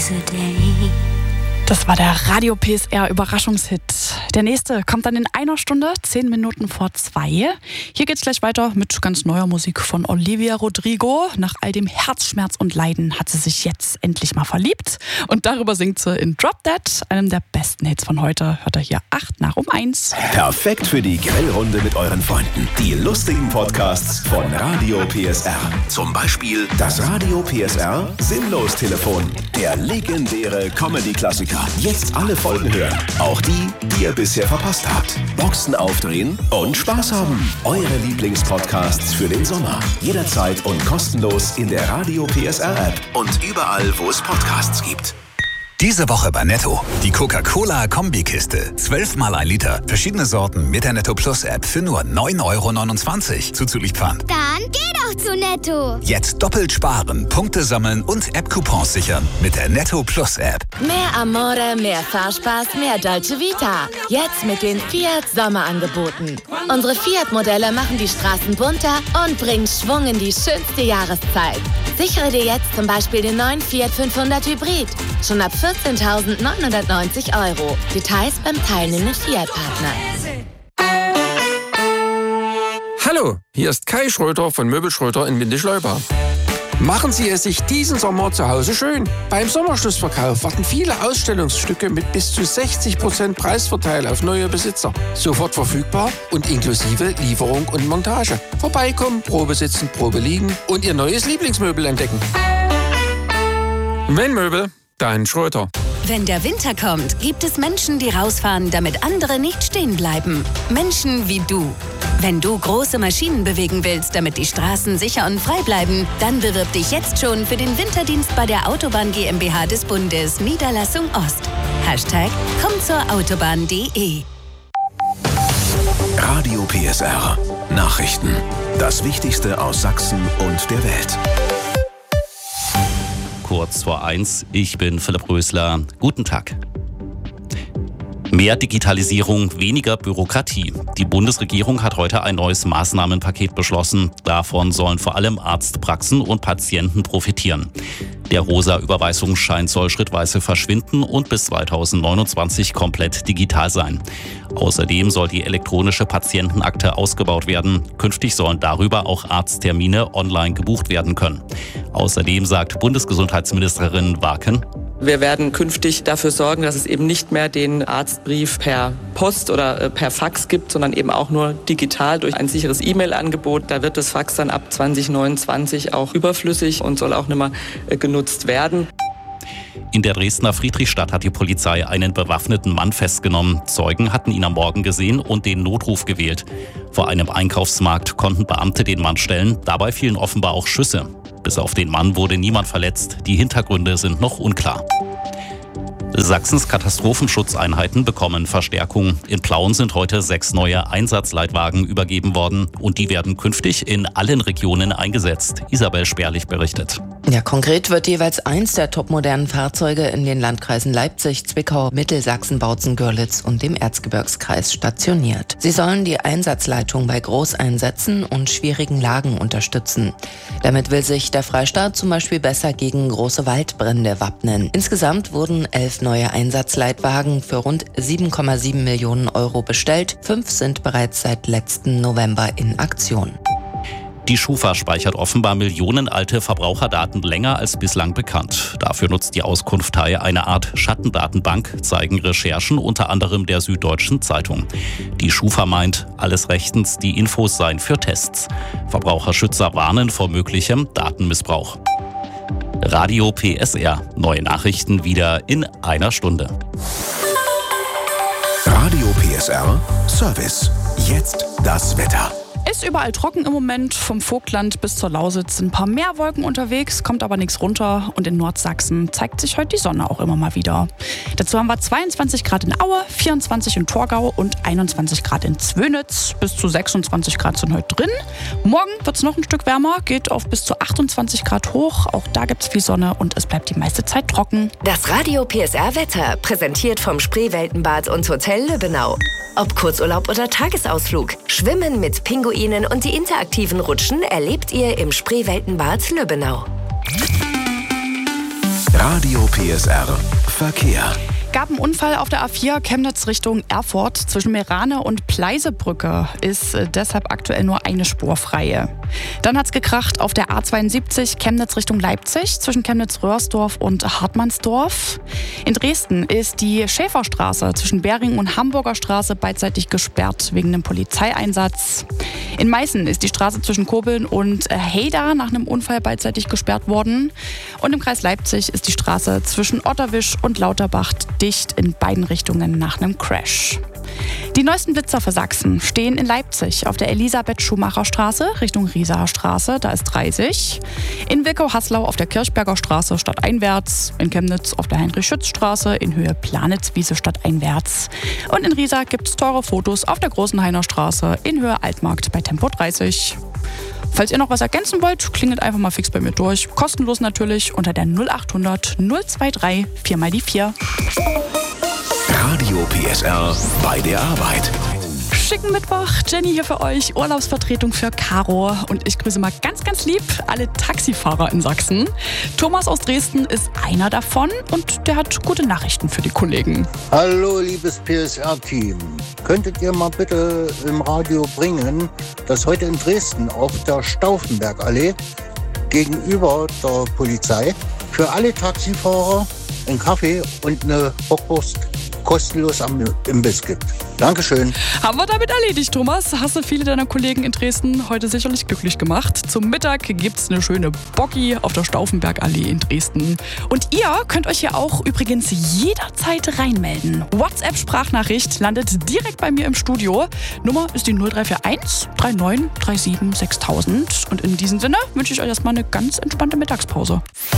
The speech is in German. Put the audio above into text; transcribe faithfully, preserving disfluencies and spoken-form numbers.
is a day. Das war der Radio P S R Überraschungshit. Der nächste kommt dann in einer Stunde, zehn Minuten vor zwei. Hier geht's gleich weiter mit ganz neuer Musik von Olivia Rodrigo. Nach all dem Herzschmerz und Leiden hat sie sich jetzt endlich mal verliebt. Und darüber singt sie in Drop Dead, einem der besten Hits von heute. Hört ihr hier acht nach um eins. Perfekt für die Grillrunde mit euren Freunden. Die lustigen Podcasts von Radio P S R. Zum Beispiel das Radio P S R Sinnlos-Telefon. Der legendäre Comedy-Klassiker. Jetzt alle Folgen hören. Auch die, die ihr bisher verpasst habt. Boxen aufdrehen und Spaß haben. Eure Lieblingspodcasts für den Sommer. Jederzeit und kostenlos in der Radio P S R App und überall, wo es Podcasts gibt. Diese Woche bei Netto. Die Coca-Cola-Kombikiste. zwölfmal ein Liter. Verschiedene Sorten mit der Netto Plus App für nur neun Euro neunundzwanzig. Zuzüglich Pfand. Dann geh doch zu Netto. Jetzt doppelt sparen, Punkte sammeln und App-Coupons sichern mit der Netto Plus App. Mehr Amore, mehr Fahrspaß, mehr Dolce Vita. Jetzt mit den Fiat Sommerangeboten. Unsere Fiat-Modelle machen die Straßen bunter und bringen Schwung in die schönste Jahreszeit. Sichere dir jetzt zum Beispiel den neuen Fiat fünfhundert Hybrid. Schon ab vierzehntausendneunhundertneunzig Euro. Details beim teilnehmenden Fiat-Partner. Hallo, hier ist Kai Schröter von Möbel Schröter in Windischleuba. Machen Sie es sich diesen Sommer zu Hause schön. Beim Sommerschlussverkauf warten viele Ausstellungsstücke mit bis zu sechzig Prozent Preisvorteil auf neue Besitzer. Sofort verfügbar und inklusive Lieferung und Montage. Vorbeikommen, Probe sitzen, Probe liegen und Ihr neues Lieblingsmöbel entdecken. Wenn Möbel, dann Schröter. Wenn der Winter kommt, gibt es Menschen, die rausfahren, damit andere nicht stehen bleiben. Menschen wie du. Wenn du große Maschinen bewegen willst, damit die Straßen sicher und frei bleiben, dann bewirb dich jetzt schon für den Winterdienst bei der Autobahn GmbH des Bundes, Niederlassung Ost. Hashtag komm zur Autobahn punkt de. Radio P S R. Nachrichten. Das Wichtigste aus Sachsen und der Welt. Kurz vor eins, ich bin Philipp Rösler. Guten Tag. Mehr Digitalisierung, weniger Bürokratie. Die Bundesregierung hat heute ein neues Maßnahmenpaket beschlossen. Davon sollen vor allem Arztpraxen und Patienten profitieren. Der rosa Überweisungsschein soll schrittweise verschwinden und bis zweitausendneunundzwanzig komplett digital sein. Außerdem soll die elektronische Patientenakte ausgebaut werden. Künftig sollen darüber auch Arzttermine online gebucht werden können. Außerdem sagt Bundesgesundheitsministerin Waken: Wir werden künftig dafür sorgen, dass es eben nicht mehr den Arztbrief per Post oder per Fax gibt, sondern eben auch nur digital durch ein sicheres E-Mail-Angebot. Da wird das Fax dann ab zwanzig neunundzwanzig auch überflüssig und soll auch nicht mehr genutzt werden. In der Dresdner Friedrichstadt hat die Polizei einen bewaffneten Mann festgenommen. Zeugen hatten ihn am Morgen gesehen und den Notruf gewählt. Vor einem Einkaufsmarkt konnten Beamte den Mann stellen. Dabei fielen offenbar auch Schüsse. Bis auf den Mann wurde niemand verletzt. Die Hintergründe sind noch unklar. Sachsens Katastrophenschutzeinheiten bekommen Verstärkung. In Plauen sind heute sechs neue Einsatzleitwagen übergeben worden und die werden künftig in allen Regionen eingesetzt. Isabel Sperlich berichtet. Ja, konkret wird jeweils eins der topmodernen Fahrzeuge in den Landkreisen Leipzig, Zwickau, Mittelsachsen, Bautzen, Görlitz und dem Erzgebirgskreis stationiert. Sie sollen die Einsatzleitung bei Großeinsätzen und schwierigen Lagen unterstützen. Damit will sich der Freistaat zum Beispiel besser gegen große Waldbrände wappnen. Insgesamt wurden elf neue Einsatzleitwagen für rund sieben Komma sieben Millionen Euro bestellt. Fünf sind bereits seit letzten November in Aktion. Die Schufa speichert offenbar millionenalte Verbraucherdaten länger als bislang bekannt. Dafür nutzt die Auskunftei eine Art Schattendatenbank, zeigen Recherchen unter anderem der Süddeutschen Zeitung. Die Schufa meint, alles rechtens, die Infos seien für Tests. Verbraucherschützer warnen vor möglichem Datenmissbrauch. Radio P S R. Neue Nachrichten wieder in einer Stunde. Radio P S R Service. Jetzt das Wetter. Ist überall trocken im Moment, vom Vogtland bis zur Lausitz sind ein paar mehr Wolken unterwegs, kommt aber nichts runter und in Nordsachsen zeigt sich heute die Sonne auch immer mal wieder. Dazu haben wir zweiundzwanzig Grad in Aue, vierundzwanzig in Torgau und einundzwanzig Grad in Zwönitz. Bis zu sechsundzwanzig Grad sind heute drin. Morgen wird es noch ein Stück wärmer, geht auf bis zu achtundzwanzig Grad hoch. Auch da gibt es viel Sonne und es bleibt die meiste Zeit trocken. Das Radio P S R Wetter, präsentiert vom Spreeweltenbad und Hotel Lübbenau. Ob Kurzurlaub oder Tagesausflug, Schwimmen mit Pinguinen und die interaktiven Rutschen erlebt ihr im Spreeweltenbad Lübbenau. Radio P S R Verkehr. Gab einen Unfall auf der A vier Chemnitz Richtung Erfurt. Zwischen Merane und Pleisebrücke ist deshalb aktuell nur eine Spur frei. Dann hat's gekracht auf der A zweiundsiebzig Chemnitz Richtung Leipzig zwischen Chemnitz-Röhrsdorf und Hartmannsdorf. In Dresden ist die Schäferstraße zwischen Beringen und Hamburger Straße beidseitig gesperrt wegen einem Polizeieinsatz. In Meißen ist die Straße zwischen Kobeln und Heyda nach einem Unfall beidseitig gesperrt worden. Und im Kreis Leipzig ist die Straße zwischen Otterwisch und Lauterbach dicht in beiden Richtungen nach einem Crash. Die neuesten Blitzer für Sachsen stehen in Leipzig auf der Elisabeth-Schumacher-Straße Richtung Riesaer Straße, da ist dreißig. In Wilkow-Haslau auf der Kirchberger Straße stadteinwärts. In Chemnitz auf der Heinrich-Schütz-Straße in Höhe Planitz-Wiese stadteinwärts. Und in Riesa gibt es teure Fotos auf der Großenhainer Straße in Höhe Altmarkt bei Tempo dreißig. Falls ihr noch was ergänzen wollt, klingelt einfach mal fix bei mir durch. Kostenlos natürlich unter der null achthundert null drei vier mal die vier. Radio P S R bei der Arbeit. Schicken Mittwoch, Jenny hier für euch, Urlaubsvertretung für Caro. Und ich grüße mal ganz, ganz lieb alle Taxifahrer in Sachsen. Thomas aus Dresden ist einer davon und der hat gute Nachrichten für die Kollegen. Hallo liebes P S R-Team. Könntet ihr mal bitte im Radio bringen, dass heute in Dresden auf der Stauffenbergallee gegenüber der Polizei für alle Taxifahrer einen Kaffee und eine Bockwurst kostenlos am Imbiss gibt. Dankeschön. Haben wir damit erledigt, Thomas. Hast du viele deiner Kollegen in Dresden heute sicherlich glücklich gemacht. Zum Mittag gibt's eine schöne Bocki auf der Stauffenbergallee in Dresden. Und ihr könnt euch hier auch übrigens jederzeit reinmelden. WhatsApp-Sprachnachricht landet direkt bei mir im Studio. Nummer ist die null drei vier eins drei neun drei sieben sechstausend. Und in diesem Sinne wünsche ich euch erstmal eine ganz entspannte Mittagspause.